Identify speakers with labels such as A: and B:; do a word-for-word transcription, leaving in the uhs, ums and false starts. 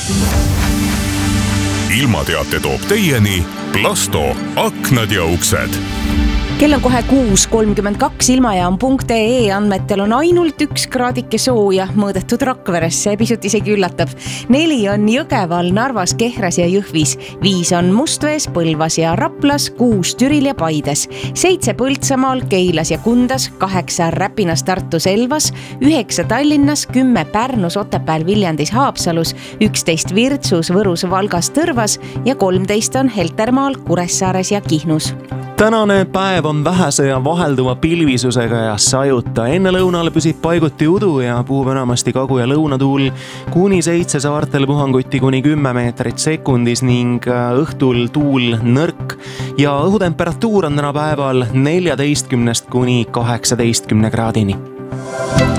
A: ilmateate toob teieni Plasto aknad ja uksed.
B: Kell on kohe kuus kolmkümmend kaks, ilmajaam punkt ee andmetel on ainult üks kraadike sooja mõõdetud Rakveresse, pisut isegi üllatab. Neli on Jõgeval, Narvas, Kehras ja Jõhvis, viis on Mustvees, Põlvas ja Raplas, kuus Türil ja Paides, seitse Põltsamaal, Keilas ja Kundas, kaheksa Räpinas, Tartus, Elvas, üheksa Tallinnas, kümme Pärnus, Otepääl, Viljandis, Haapsalus, üksteist Virtsus, Võrus, Valgas, Tõrvas ja kolmteist on Heltermaal, Kuressaares ja Kihnus.
C: Tänane päev on vähese ja vahelduva pilvisusega ja sajuta. Enne lõunale püsib paiguti udu ja puhub enamasti kagu- ja lõunatuul kuni seitse saartel puhanguti kuni kümme meetrit sekundis ning õhtul tuul nõrk ja õhutemperatuur on täna päeval neljateistkümnest kuni kaheksateistkümne kraadini.